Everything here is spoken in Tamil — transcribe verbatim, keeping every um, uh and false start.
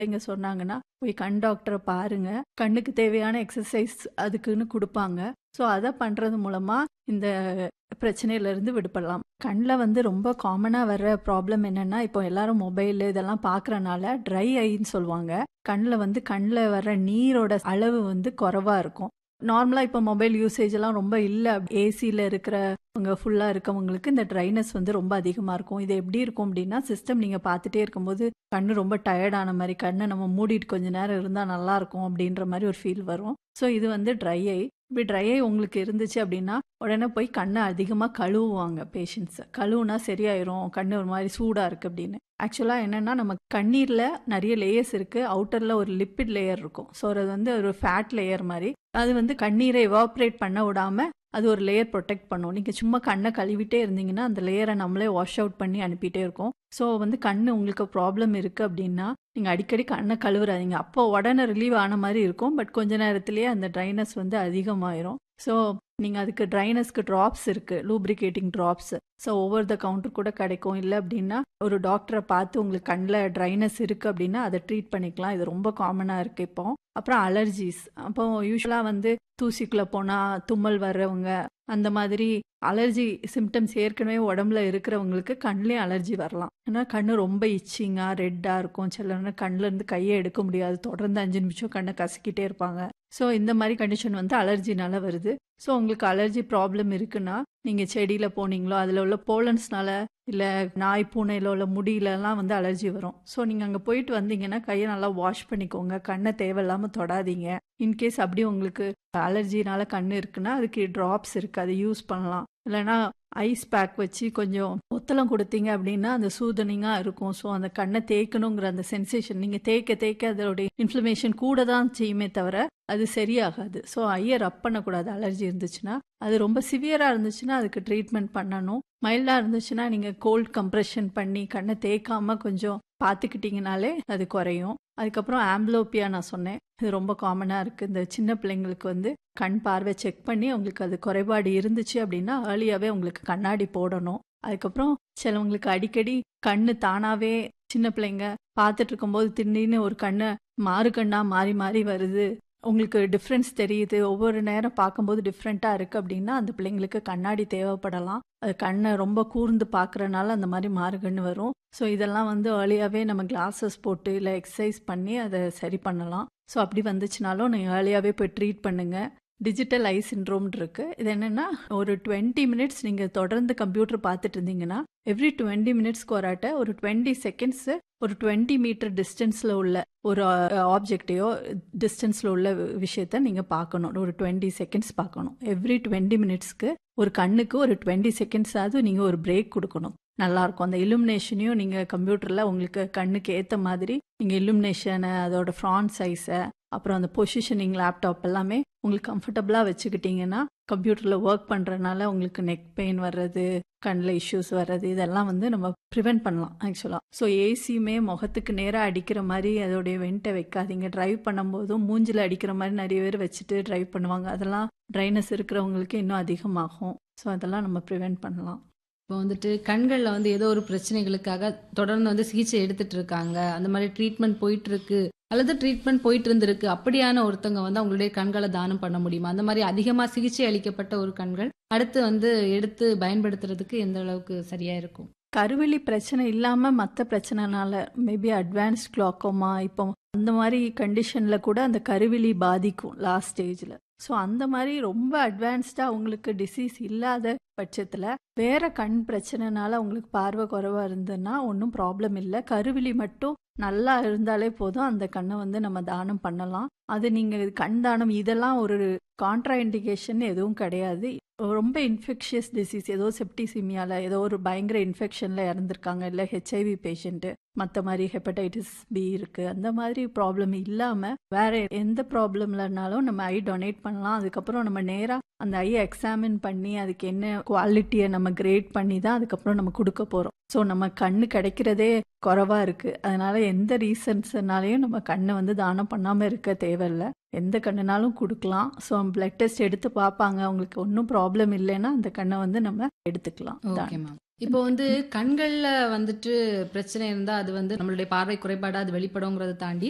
இங்க சொன்னாங்கன்னா, போய் கண் டாக்டர பாருங்க. கண்ணுக்கு தேவையான எக்ஸர்சைஸ் அதுக்குன்னு குடுப்பாங்க. ஸோ அத பண்றது மூலமா இந்த பிரச்சனையிலருந்து விடுபடலாம். கண்ல வந்து ரொம்ப காமனா வர்ற ப்ராப்ளம் என்னன்னா, இப்போ எல்லாரும் மொபைல் இதெல்லாம் பார்க்கறனால ட்ரை ஐன்னு சொல்லுவாங்க. கண்ல வந்து கண்ல வர்ற நீரோட அளவு வந்து குறைவா இருக்கும். நார்மலா இப்போ மொபைல் யூசேஜ் எல்லாம் ரொம்ப இல்ல. ஏசில இருக்கிறவங்க ஃபுல்லா இருக்கவங்களுக்கு இந்த ட்ரைனஸ் வந்து ரொம்ப அதிகமா இருக்கும். இது எப்படி இருக்கும் அப்படின்னா, சிஸ்டம் நீங்க பார்த்துட்டே இருக்கும்போது கண்ணு ரொம்ப டயர்ட் ஆன மாரி, கண்ண நம்ம மூடிட்டு கொஞ்ச நேரம் இருந்தா நல்லாருக்கும் அப்படின்ற மாரி ஒரு ஃபீல் வரும். ஸோ இது வந்து ட்ரை ஐ. இப்படி ட்ரை ஐ உங்களுக்கு இருந்துச்சு அப்படின்னா, உடனே போய் கண்ண அதிகமா கழுவுவாங்க பேஷண்ட்ஸ். கழுவுனா சரியாயிரும். கண்ணு ஒரு மாரி சூடா இருக்கு அப்படின்னு. ஆக்சுவலா என்னன்னா, நம்ம கண்ணீர்ல நெறைய லேயர்ஸ் இருக்கு. அவுட்டர்ல ஒரு லிப்பிட் லேயர் இருக்கும். ஸோ அது வந்து ஒரு ஃபேட் லேயர் மாரி. அது வந்து கண்ணீரை எவாப்ரேட் பண்ண விடாம அது ஒரு லேயர் ப்ரொடெக்ட் பண்ணும். நீங்க சும்மா கண்ண கழுவிட்டே இருந்தீங்கன்னா, அந்த லேயர நம்மளே வாஷ் அவுட் பண்ணி அனுப்பிட்டே இருக்கோம். ஸோ வந்து கண்ணு உங்களுக்கு ப்ராப்ளம் இருக்கு அப்படின்னா, நீங்க அடிக்கடி கண்ண கழுவுறாதீங்க. அப்போ உடனே ரிலீவ் ஆன மாரி இருக்கும். பட் கொஞ்ச நேரத்திலேயே அந்த ட்ரைனஸ் வந்து அதிகமாயிரும். ஸோ நீங்க அதுக்கு ட்ரைனஸ்க்கு ட்ராப்ஸ் இருக்கு. Lubricating drops. So over the counter கூட கிடைக்கும். இல்ல அப்படின்னா, ஒரு டாக்டர பார்த்து உங்களுக்கு கண்ல ட்ரைனஸ் இருக்கு அப்படின்னா, அத ட்ரீட் பண்ணிக்கலாம். இது ரொம்ப காமனா இருக்கு இப்போ. அப்புறம் அலர்ஜீஸ். அப்போ யூசுவலா வந்து தூசிக்குள்ள போனா தும்மல் வர்றவங்க, அந்த மாதிரி அலர்ஜி சிம்ப்டம்ஸ் ஏற்கனவே உடம்புல இருக்கிறவங்களுக்கு கண்லயும் அலர்ஜி வரலாம். ஏன்னா கண்ணு ரொம்ப இச்சிங்கா, ரெட்டா இருக்கும். சில நேரம் கண்ல இருந்து கைய எடுக்க முடியாது. தொடர்ந்து அஞ்சு நிமிஷம் கண்ண கசக்கிட்டே இருப்பாங்க. ஸோ இந்த மாரி கண்டிஷன் வந்து அலர்ஜினால வருது. ஸோ உங்களுக்கு அலர்ஜி ப்ராப்ளம் இருக்குன்னா, நீங்க செடியில போனீங்களோ, அதில உள்ள போலன்ஸ்னால, இல்ல நாய், பூனையில உள்ள முடியிலலாம் வந்து அலர்ஜி வரும். ஸோ நீங்க அங்க போயிட்டு வந்தீங்கன்னா, கைய நல்லா வாஷ் பண்ணிக்கோங்க. கண்ண தேவையில்லாம தொடாதீங்க. இன்கேஸ் அப்படி உங்களுக்கு அலர்ஜினால கண்ணு இருக்குன்னா, அதுக்கு ட்ராப்ஸ் இருக்கு. அத யூஸ் பண்ணலாம். இல்லன்னா ஐஸ் பேக் வச்சு கொஞ்சம் ஒத்தடம் குடுத்தீங்க அப்படின்னா, அந்த சூதனிங்கா இருக்கும். ஸோ அந்த கண்ண தேய்க்கணுங்கிற அந்த சென்சேஷன் நீங்க தேய்க்க தேய்க்க அதோடைய இன்ஃப்ளமேஷன் கூட தான் செய்யுமே தவிர, அது சரியாகாது. ஸோ ஐய ரப் பண்ணக்கூடாது அலர்ஜி இருந்துச்சுன்னா. அது ரொம்ப சிவியரா இருந்துச்சுன்னா, அதுக்கு ட்ரீட்மெண்ட் பண்ணணும். மைல்டா இருந்துச்சுன்னா, நீங்க கோல்ட் கம்ப்ரஷன் பண்ணி கண்ண தேய்க்காம கொஞ்சம் பார்த்துக்கிட்டீங்கனாலே அது குறையும். அதுக்கப்புறம் ஆம்பிளோப்பியா நான் சொன்னேன். இது ரொம்ப காமனா இருக்கு. இந்த சின்ன பிள்ளைங்களுக்கு வந்து கண் பார்வை செக் பண்ணி உங்களுக்கு அது குறைபாடு இருந்துச்சு அப்படின்னா, ஏர்லியாவே உங்களுக்கு கண்ணாடி போடணும். அதுக்கப்புறம் சிலவங்களுக்கு அடிக்கடி கண்ணு தானாவே சின்ன பிள்ளைங்க பார்த்துட்டு இருக்கும்போது திடீர்னு ஒரு கண்ணு மாறு கண்ணா மாறி மாறி வருது. உங்களுக்கு டிஃப்ரென்ஸ் தெரியுது. ஒவ்வொரு நேரம் பார்க்கும்போது டிஃப்ரெண்ட்டா இருக்கு அப்படின்னா, அந்த பிள்ளைங்களுக்கு கண்ணாடி தேவைப்படலாம். அது கண்ண ரொம்ப கூர்ந்து பார்க்கறனால அந்த மாரி மாறுகண்ணு வரும். ஸோ இதெல்லாம் வந்து ஏர்லியாவே நம்ம கிளாஸஸ் போட்டு, இல்ல எக்சர்சைஸ் பண்ணி அத சரி பண்ணலாம். ஸோ அப்படி வந்துச்சுனாலும் நீங்க ஏர்லியாவே போய் ட்ரீட் பண்ணுங்க. டிஜிட்டல் ஐ சிண்ட்ரோம்னு இருக்கு. இது என்னன்னா, ஒரு இருபது மினிட்ஸ் நீங்க தொடர்ந்து கம்ப்யூட்டர் பார்த்துட்டு இருந்தீங்கன்னா, எவ்ரி இருபது மினிட்ஸ்க்கு ஒரு ஆட்ட ஒரு இருபது செகண்ட்ஸ் ஒரு இருபது மீட்டர் டிஸ்டன்ஸ்ல உள்ள ஒரு ஆப்ஜெக்டையோ டிஸ்டன்ஸ்ல உள்ள விஷயத்த நீங்க பார்க்கணும். ஒரு இருபது செகண்ட்ஸ் பார்க்கணும். எவ்ரி இருபது மினிட்ஸ்க்கு ஒரு கண்ணுக்கு ஒரு இருபது செகண்ட்ஸ் ஆவது நீங்க ஒரு பிரேக் கொடுக்கணும். நல்லா இருக்கும். அந்த இல்லுமினேஷனையும் நீங்க கம்ப்யூட்டர்ல உங்களுக்கு கண்ணுக்கு ஏத்த மாதிரி நீங்க இல்லுமினேஷன், அதோட ஃப்ராண்ட் சைஸ, அப்புறம் அந்த பொசிஷனிங் லேப்டாப் எல்லாமே உங்களுக்கு கம்ஃபர்டபுளா வச்சுக்கிட்டீங்கன்னா, கம்ப்யூட்டர்ல ஒர்க் பண்றதுனால உங்களுக்கு நெக் பெயின் வர்றது, கண்ணில் இஷ்யூஸ் வர்றது இதெல்லாம் வந்து நம்ம ப்ரிவென்ட் பண்ணலாம் ஆக்சுவலா. ஸோ ஏசியுமே முகத்துக்கு நேராக அடிக்கிற மாதிரி அதோடைய வெண்ட்டை வைக்காதீங்க. டிரைவ் பண்ணும்போதும் மூஞ்சில் அடிக்கிற மாதிரி நிறைய பேர் வச்சுட்டு டிரைவ் பண்ணுவாங்க. அதெல்லாம் ட்ரைனஸ் இருக்கிறவங்களுக்கு இன்னும் அதிகமாகும். ஸோ அதெல்லாம் நம்ம ப்ரிவென்ட் பண்ணலாம். இப்போ வந்துட்டு கண்கள்ல வந்து ஏதோ ஒரு பிரச்சனைகளுக்காக தொடர்ந்து வந்து சிகிச்சை எடுத்துட்டு இருக்காங்க. அந்த மாதிரி ட்ரீட்மெண்ட் போயிட்டு இருக்கு. அல்லது ட்ரீட்மெண்ட் போயிட்டு இருந்திருக்கு. அப்படியான ஒருத்தவங்க வந்து அவங்களுடைய கண்களை தானம் பண்ண முடியுமா? அந்த மாதிரி அதிகமா சிகிச்சை அளிக்கப்பட்ட ஒரு கண்கள் அடுத்து வந்து எடுத்து பயன்படுத்துறதுக்கு எந்த அளவுக்கு சரியா இருக்கும்? கருவிழி பிரச்சனை இல்லாம மற்ற பிரச்சனைனால மேபி அட்வான்ஸ்ட் கிளாக்கோமா இப்போ அந்த மாதிரி கண்டிஷன்ல கூட அந்த கருவிழி பாதிக்கும் லாஸ்ட் ஸ்டேஜ்ல. ஸோ அந்த மாதிரி ரொம்ப அட்வான்ஸ்டா அவங்களுக்கு டிசீஸ் இல்லாத பட்சத்துல வேற கண் பிரச்சனைனால அவங்களுக்கு பார்வை குறைவா இருந்ததுன்னா ஒன்றும் ப்ராப்ளம் இல்லை. கருவிழி மட்டும் நல்லா இருந்தாலே போதும். அந்த கண்ணை வந்து நம்ம தானம் பண்ணலாம். அது நீங்க கண் தானம் இதெல்லாம் ஒரு கான்ட்ரா இண்டிகேஷன் எதுவும் கிடையாது. ரொம்ப இன்ஃபெக்ஷியஸ் டிசீஸ் ஏதோ செப்டிசிமியால ஏதோ ஒரு பயங்கர இன்ஃபெக்ஷன்ல இறந்துருக்காங்க, இல்லை ஹெச்ஐவி பேஷண்ட், மற்ற மாதிரி ஹெப்படைட்டிஸ் பி இருக்கு, அந்த மாதிரி ப்ராப்ளம் இல்லாம வேற எந்த ப்ராப்ளம்லனாலும் நம்ம ஐ டொனேட் பண்ணலாம். அதுக்கப்புறம் நம்ம நேரா அந்த ஐயை எக்ஸாமின் பண்ணி அதுக்கு என்ன குவாலிட்டியை நம்ம கிரேட் பண்ணி தான் அதுக்கப்புறம் நம்ம கொடுக்க போறோம். ஸோ நம்ம கண்ணு கிடைக்கிறதே குறைவா இருக்கு. அதனால எந்த ரீசன்ஸ்னாலையும் நம்ம கண்ணை வந்து தானம் பண்ணாம இருக்க தேவையில்லை. எந்த கண்ணுனாலும் கொடுக்கலாம். ஸோ பிளட் டெஸ்ட் எடுத்து பார்ப்பாங்க. அவங்களுக்கு ஒன்றும் ப்ராப்ளம் இல்லைன்னா அந்த கண்ணை வந்து நம்ம எடுத்துக்கலாம். Okay ma'am. இப்போ வந்து கண்கள்ல வந்துட்டு பிரச்சனை இருந்தா அது வந்து நம்மளுடைய பார்வை குறைபாடா அது வெளிப்படுங்கிறத தாண்டி